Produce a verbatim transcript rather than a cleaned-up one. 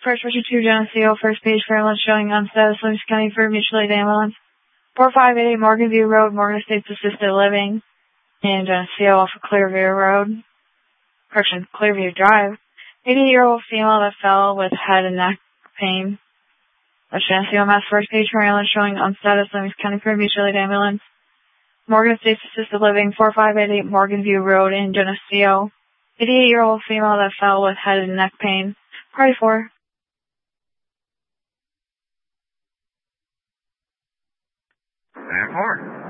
First Richard two Geneseo, first page for ambulance showing on status Williams County for mutual aid ambulance. four five eight eight Morgan View Road, Morgan Estates Assisted Living in Geneseo off of Clearview Road. Correction, Clearview Drive. eighty-year-old female that fell with head and neck pain. West Geneseo, Mass. First page for ambulance showing on status Williams County for mutual aid ambulance. Morgan Estates Assisted Living, four five eight eight Morgan View Road in Geneseo. eighty-eight-year-old female that fell with head and neck pain. Party four. Stand four.